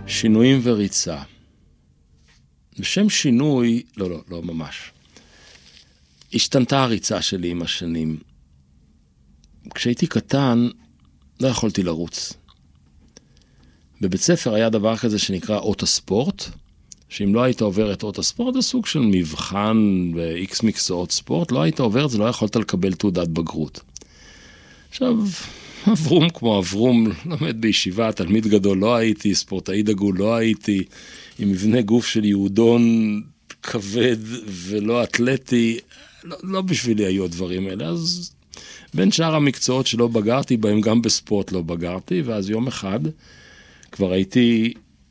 שינויים וריצה. בשם שינוי, לא ממש. השתנתה הריצה שלי עם השנים. כשהייתי קטן, לא יכולתי לרוץ. בבית ספר היה דבר כזה שנקרא אות הספורט, שאם לא היית עובר את אות הספורט, זה סוג של מבחן ב-X מקצועות ספורט, לא היית עובר את זה, לא יכולת לקבל תעודת בגרות. עכשיו, אברום כמו אברום, למד בישיבה, תלמיד גדול לא הייתי, ספורטאי דגול לא הייתי, עם מבנה גוף של יהודון כבד ולא אתלטי, לא בשבילי היו הדברים האלה, אז בין שאר המקצועות שלא בגרתי בהם, גם בספורט לא בגרתי, ואז יום אחד כבר הייתי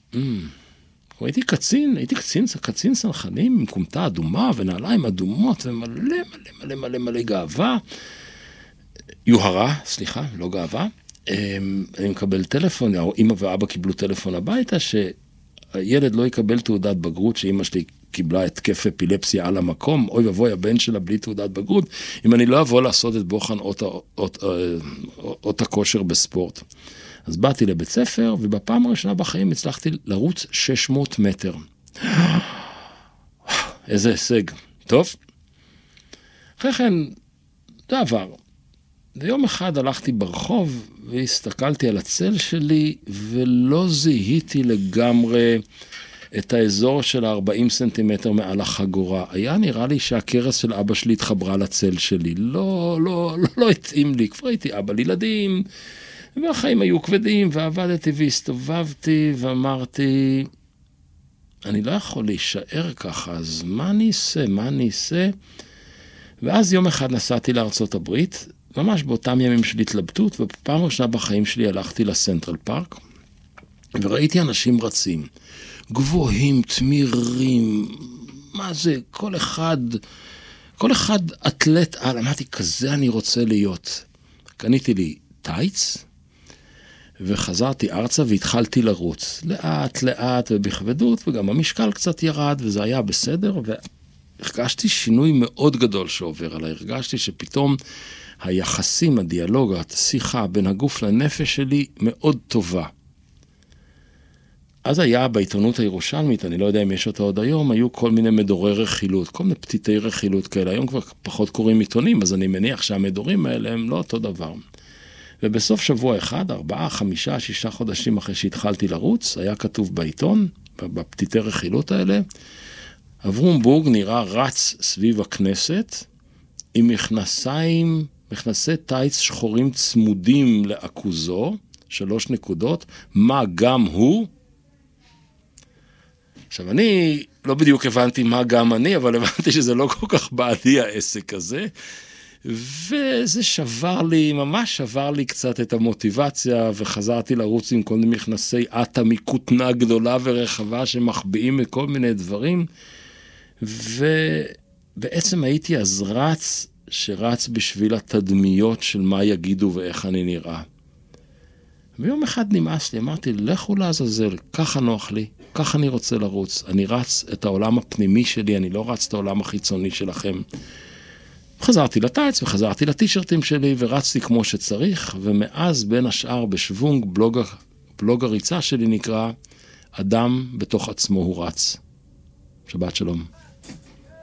קצין סנחנים עם קומטה אדומה ונעליים אדומות ומלא גאווה. יוהרה, סליחה, לא גאווה. אני מקבל טלפון, אמא ואבא קיבלו טלפון הביתה, שהילד לא יקבל תעודת בגרות, שאמא שלי קיבלה התקף אפילפסיה על המקום, אוי ובוי הבן שלה בלי תעודת בגרות, אם אני לא אבוא לעשות את בוחן אות הכושר בספורט. אז באתי לבית ספר, ובפעם הראשונה בחיים הצלחתי לרוץ 600 מטר. איזה הישג. טוב. אחרי כן, זה עבר. ויום אחד הלכתי ברחוב, והסתכלתי על הצל שלי, ולא זיהיתי לגמרי את האזור של 40 סנטימטר מעל החגורה. היה נראה לי שהקרס של אבא שלי התחברה לצל שלי. לא התאים לי. כבר הייתי אבא לילדים, והחיים היו כבדים, ועבדתי והסתובבתי, ואמרתי, אני לא יכול להישאר ככה, אז מה אני אעשה? ואז יום אחד נסעתי לארצות הברית, ממש באותם ימים של התלבטות, ובפעם ראשונה בחיים שלי הלכתי לסנטרל פארק, וראיתי אנשים רצים, גבוהים, תמירים, מה זה, כל אחד אתלט על, אמרתי, כזה אני רוצה להיות. קניתי לי טייץ, וחזרתי ארצה והתחלתי לרוץ, לאט ובכבדות, וגם המשקל קצת ירד, וזה היה בסדר, והרגשתי שינוי מאוד גדול שעובר עליי, הרגשתי שפתאום היחסים, הדיאלוג, השיחה בין הגוף לנפש שלי מאוד טובה. אז היה בעיתונות הירושלמית, אני לא יודע אם יש אותה עוד היום, היו כל מיני מדורי רכילות, כל מיני פתיתי רכילות כאלה, היום כבר פחות קוראים עיתונים, אז אני מניח שהמדורים האלה הם לא אותו דבר. ובסוף שבוע אחד, 4, 5, 6 חודשים אחרי שהתחלתי לרוץ, היה כתוב בעיתון, בפתיתי רכילות האלה, אברום בורג נראה רץ סביב הכנסת, עם מכנסי טייץ שחורים צמודים לאקוזו, 3 נקודות, מה גם הוא? עכשיו, אני לא בדיוק הבנתי מה גם אני, אבל הבנתי שזה לא כל כך בעדי העסק הזה, וזה ממש שבר לי קצת את המוטיבציה, וחזרתי לרוץ עם כל מיני מכנסי אטה מכותנה גדולה ורחבה, שמחביאים מכל מיני דברים, ובעצם הייתי אז שרץ בשביל התדמיות של מה יגידו ואיך אני נראה. ויום אחד נמאס לי, אמרתי, לכו לעזאזל, ככה נוח לי, ככה אני רוצה לרוץ, אני רץ את העולם הפנימי שלי, אני לא רץ את העולם החיצוני שלכם. חזרתי לטייץ וחזרתי לטישרטים שלי ורצתי כמו שצריך, ומאז בין השאר בשוונג, בלוג הריצה שלי נקרא, אדם בתוך עצמו הוא רץ. שבת שלום.